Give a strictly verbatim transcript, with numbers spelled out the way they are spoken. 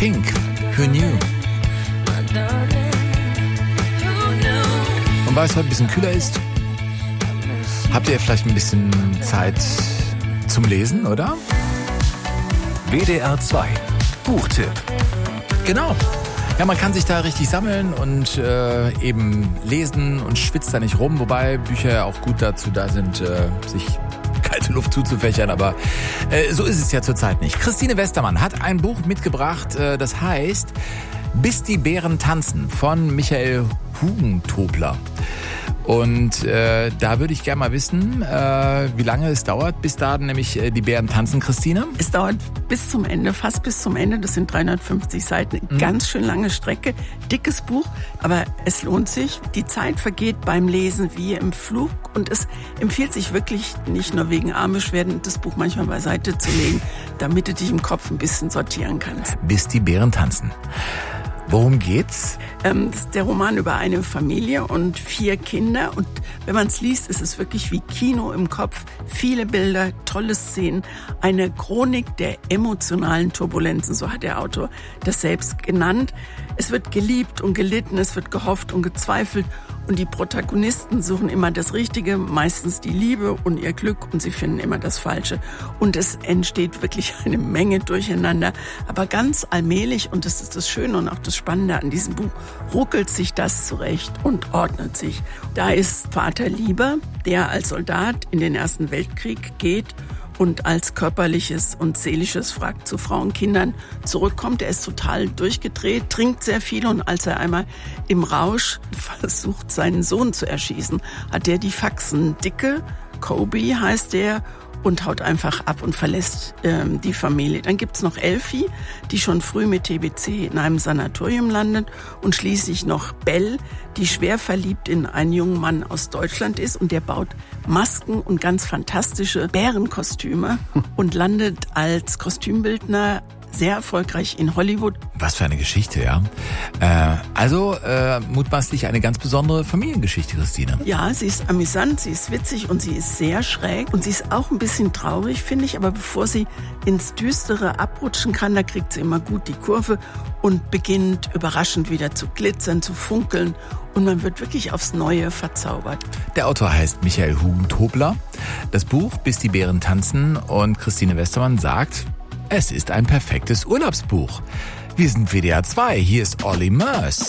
Pink, Who Knew? Und weil es heute ein bisschen kühler ist, habt ihr vielleicht ein bisschen Zeit zum Lesen, oder? W D R zwei Buchtipp. Genau. Ja, man kann sich da richtig sammeln und äh, eben lesen und schwitzt da nicht rum, wobei Bücher ja auch gut dazu da sind, äh, sich kalte Luft zuzufächern, aber äh, so ist es ja zurzeit nicht. Christine Westermann hat ein Buch mitgebracht, äh, das heißt Bis die Bären tanzen von Michael Hugentobler. Und äh, da würde ich gerne mal wissen, äh, wie lange es dauert, bis da nämlich äh, die Bären tanzen, Christine? Es dauert bis zum Ende, fast bis zum Ende. Das sind dreihundertfünfzig Seiten. Mhm. Ganz schön lange Strecke, dickes Buch, aber es lohnt sich. Die Zeit vergeht beim Lesen wie im Flug und es empfiehlt sich wirklich nicht nur wegen Armischwerden, das Buch manchmal beiseite zu legen, damit du dich im Kopf ein bisschen sortieren kannst. Bis die Bären tanzen. Worum geht's? Ähm, das ist der Roman über eine Familie und vier Kinder. Und wenn man es liest, ist es wirklich wie Kino im Kopf. Viele Bilder, tolle Szenen. Eine Chronik der emotionalen Turbulenzen, so hat der Autor das selbst genannt. Es wird geliebt und gelitten, es wird gehofft und gezweifelt. Und die Protagonisten suchen immer das Richtige, meistens die Liebe und ihr Glück und sie finden immer das Falsche. Und es entsteht wirklich eine Menge Durcheinander. Aber ganz allmählich, und das ist das Schöne und auch das Spannende an diesem Buch, ruckelt sich das zurecht und ordnet sich. Da ist Vater Lieber, der als Soldat in den Ersten Weltkrieg geht und als körperliches und seelisches Wrack zu Frauen und Kindern zurückkommt. Er ist total durchgedreht, trinkt sehr viel und als er einmal im Rausch versucht, seinen Sohn zu erschießen, hat er die Faxen dicke, Kobe heißt der, und haut einfach ab und verlässt ähm, die Familie. Dann gibt's noch Elfi, die schon früh mit T B C in einem Sanatorium landet und schließlich noch Bell, die schwer verliebt in einen jungen Mann aus Deutschland ist und der baut Masken und ganz fantastische Bärenkostüme und landet als Kostümbildner sehr erfolgreich in Hollywood. Was für eine Geschichte, ja. Äh, also äh, mutmaßlich eine ganz besondere Familiengeschichte, Christine. Ja, sie ist amüsant, sie ist witzig und sie ist sehr schräg. Und sie ist auch ein bisschen traurig, finde ich. Aber bevor sie ins Düstere abrutschen kann, da kriegt sie immer gut die Kurve und beginnt überraschend wieder zu glitzern, zu funkeln. Und man wird wirklich aufs Neue verzaubert. Der Autor heißt Michael Hugentobler. Das Buch Bis die Bären tanzen und Christine Westermann sagt, es ist ein perfektes Urlaubsbuch. Wir sind W D R zwei, hier ist Olli Mörs.